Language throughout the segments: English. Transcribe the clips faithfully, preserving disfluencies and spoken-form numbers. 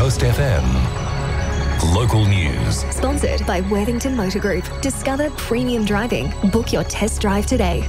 Coast F M. Local news. Sponsored by Worthington Motor Group. Discover premium driving. Book your test drive today.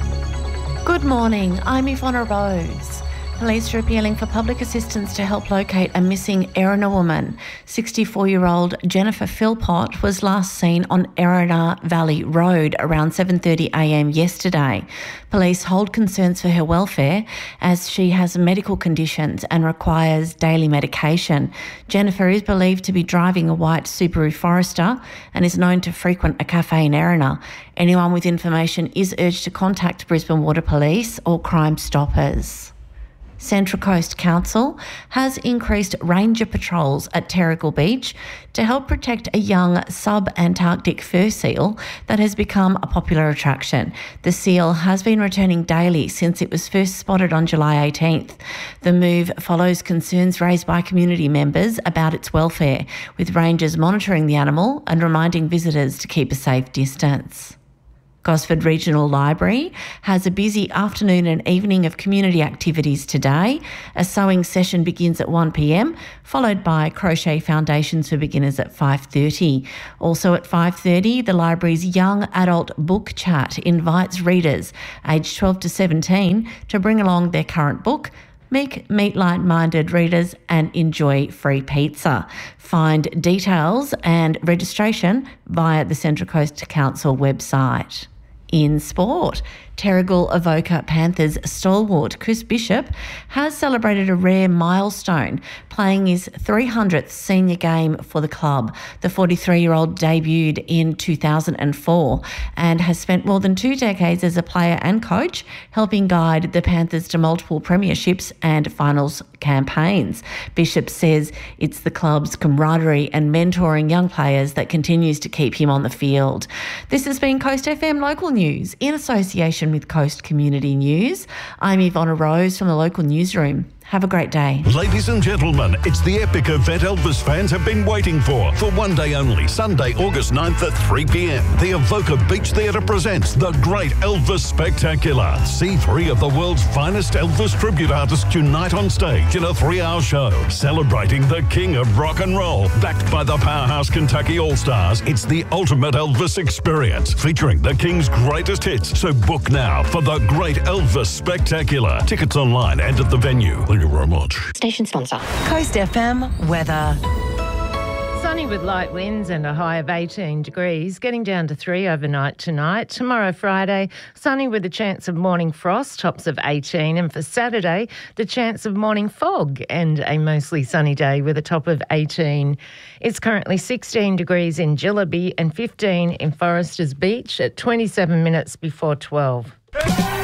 Good morning, I'm Yvonne Rose. Police are appealing for public assistance to help locate a missing Erina woman. sixty-four-year-old Jennifer Philpott was last seen on Erina Valley Road around seven thirty a m yesterday. Police hold concerns for her welfare as she has medical conditions and requires daily medication. Jennifer is believed to be driving a white Subaru Forester and is known to frequent a cafe in Erina. Anyone with information is urged to contact Brisbane Water Police or Crime Stoppers. Central Coast Council has increased ranger patrols at Terrigal Beach to help protect a young sub-Antarctic fur seal that has become a popular attraction. The seal has been returning daily since it was first spotted on July eighteenth. The move follows concerns raised by community members about its welfare, with rangers monitoring the animal and reminding visitors to keep a safe distance. Gosford Regional Library has a busy afternoon and evening of community activities today. A sewing session begins at one p m, followed by Crochet Foundations for Beginners at five thirty. Also at five thirty, the library's Young Adult Book Chat invites readers aged twelve to seventeen to bring along their current book, meet, meet like-minded readers and enjoy free pizza. Find details and registration via the Central Coast Council website. In sport, Terrigal Avoca Panthers stalwart Chris Bishop has celebrated a rare milestone, playing his three hundredth senior game for the club. The forty-three-year-old debuted in two thousand four and has spent more than two decades as a player and coach, helping guide the Panthers to multiple premierships and finals campaigns. Bishop says it's the club's camaraderie and mentoring young players that continues to keep him on the field. This has been Coast F M Local News in association with Coast Community News. I'm Yvonne Rose from the local newsroom. Have a great day. Ladies and gentlemen, it's the epic event Elvis fans have been waiting for. For one day only, Sunday, August ninth at three p m, the Avoca Beach Theatre presents The Great Elvis Spectacular. See three of the world's finest Elvis tribute artists unite on stage in a three-hour show celebrating the king of rock and roll. Backed by the powerhouse Kentucky All-Stars, it's the ultimate Elvis experience, featuring the king's greatest hits. So book now for The Great Elvis Spectacular. Tickets online and at the venue. Thank you very much. Station sponsor. Coast F M weather. Sunny with light winds and a high of eighteen degrees, getting down to three overnight tonight. Tomorrow, Friday, sunny with a chance of morning frost, tops of eighteen. And for Saturday, the chance of morning fog and a mostly sunny day with a top of eighteen. It's currently sixteen degrees in Jillaby and fifteen in Foresters Beach at twenty-seven minutes before twelve.